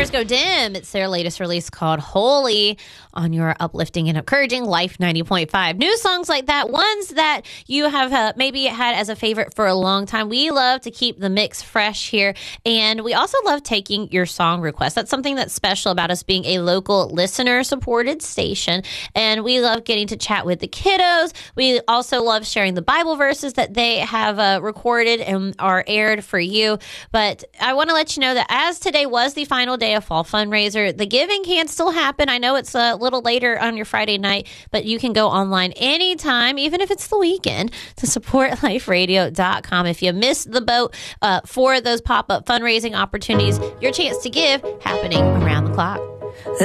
Stars Go Dim. It's their latest release called Holy on your uplifting and encouraging Life 90.5. New songs like that, ones that you have maybe had as a favorite for a long time. We love to keep the mix fresh here, and we also love taking your song requests. That's something that's special about us being a local listener-supported station, and we love getting to chat with the kiddos. We also love sharing the Bible verses that they have recorded and are aired for you. But I want to let you know that as today was the final day of Fall Fundraiser, the giving can still happen. I know it's a little later on your Friday night, but you can go online anytime, even if it's the weekend, to supportliferadio.com. If you missed the boat for those pop-up fundraising opportunities, your chance to give happening around the clock.